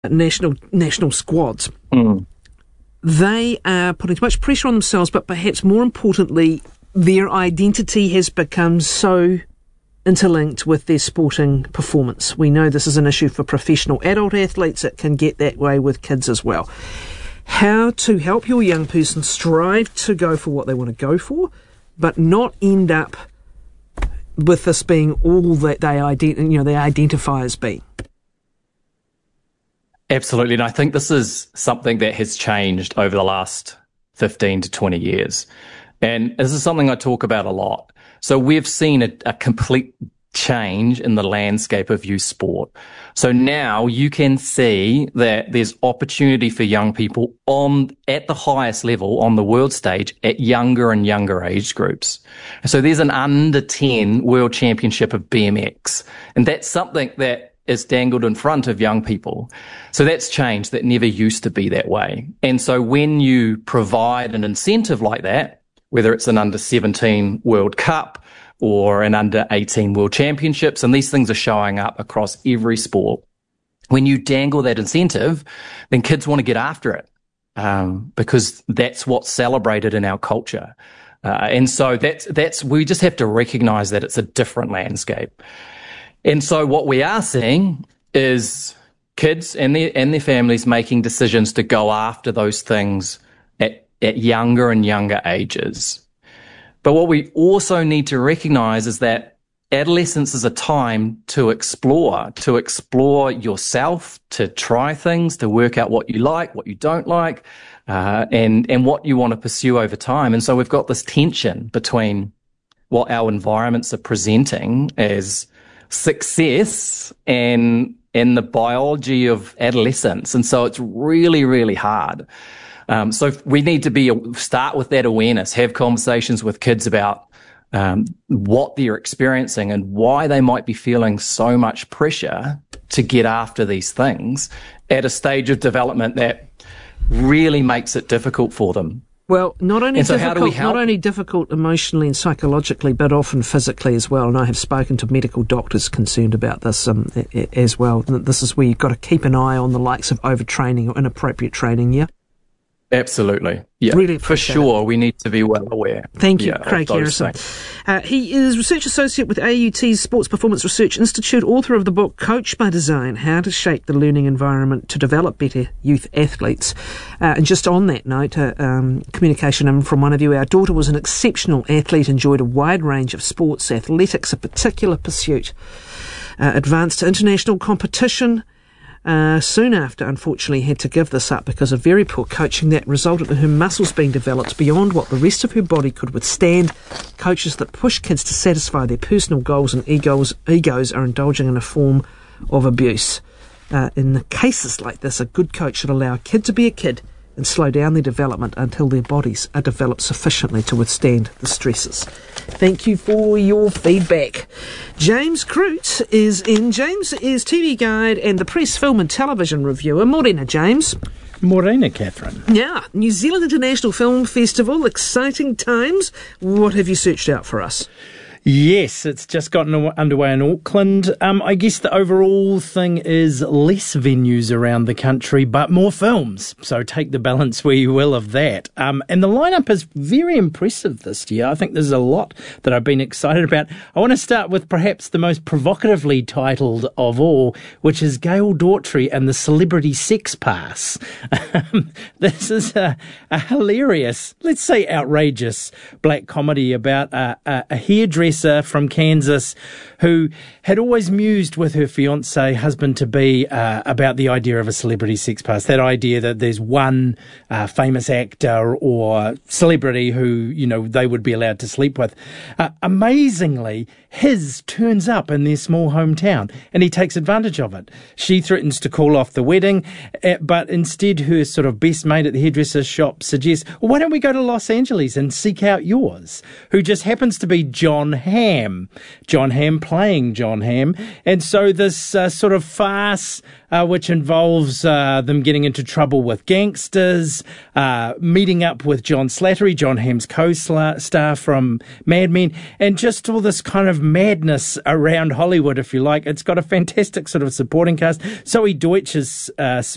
national squads. They are putting too much pressure on themselves, but perhaps more importantly, their identity has become so interlinked with their sporting performance. We know this is an issue for professional adult athletes. It can get that way with kids as well. How to help your young person strive to go for what they want to go for, but not end up with this being all that they identify as being. Absolutely, and I think this is something that has changed over the last 15 to 20 years. And this is something I talk about a lot. So we've seen a complete change in the landscape of youth sport. So now you can see that there's opportunity for young people at the highest level on the world stage at younger and younger age groups. So there's an under 10 world championship of BMX, and that's something that is dangled in front of young people. So that's changed. That never used to be that way. And so when you provide an incentive like that, whether it's an under 17 World Cup or an under 18 World Championships, and these things are showing up across every sport, when you dangle that incentive, then kids want to get after it, because that's what's celebrated in our culture. And so we just have to recognize that it's a different landscape. And so what we are seeing is kids and their families making decisions to go after those things at younger and younger ages. But what we also need to recognize is that adolescence is a time to explore yourself, to try things, to work out what you like, what you don't like, and what you want to pursue over time. And so we've got this tension between what our environments are presenting as success and the biology of adolescence. And so it's really, really hard. So we need to start with that awareness, have conversations with kids about what they're experiencing and why they might be feeling so much pressure to get after these things at a stage of development that really makes it difficult for them. Well, not only difficult emotionally and psychologically, but often physically as well. And I have spoken to medical doctors concerned about this as well. This is where you've got to keep an eye on the likes of overtraining or inappropriate training, yeah? Absolutely. Yeah, really for sure. We need to be well aware. Thank you, Craig Harrison. He is Research Associate with AUT's Sports Performance Research Institute, author of the book Coach by Design, How to Shape the Learning Environment to Develop Better Youth Athletes. And just on that note, communication from one of you. Our daughter was an exceptional athlete, enjoyed a wide range of sports, athletics, a particular pursuit, advanced to international competition. Soon after, unfortunately, had to give this up because of very poor coaching that resulted in her muscles being developed beyond what the rest of her body could withstand. Coaches that push kids to satisfy their personal goals and egos are indulging in a form of abuse. In the cases like this, a good coach should allow a kid to be a kid and slow down their development until their bodies are developed sufficiently to withstand the stresses. Thank you for your feedback. James Crute is in. James is TV guide and the press, film and television reviewer. Morena, James. Morena, Catherine. Yeah, New Zealand International Film Festival, exciting times. What have you searched out for us? Yes, it's just gotten underway in Auckland. I guess the overall thing is less venues around the country, but more films. So take the balance where you will of that. And the lineup is very impressive this year. I think there's a lot that I've been excited about. I want to start with perhaps the most provocatively titled of all, which is Gail Daughtry and the Celebrity Sex Pass. This is a hilarious, let's say outrageous, black comedy about a hairdresser from Kansas who had always mused with her fiancé, husband-to-be, about the idea of a celebrity sex pass. That idea that there's one famous actor or celebrity who, you know, they would be allowed to sleep with. Amazingly, his turns up in their small hometown and he takes advantage of it. She threatens to call off the wedding, but instead her sort of best mate at the hairdresser shop suggests, well, why don't we go to Los Angeles and seek out yours, who just happens to be Jon Hamm. Jon Hamm playing Jon Hamm. And so this sort of farce, which involves them getting into trouble with gangsters, meeting up with John Slattery, Jon Hamm's co-star from Mad Men, and just all this kind of madness around Hollywood, if you like. It's got a fantastic sort of supporting cast. Zoe Deutsch is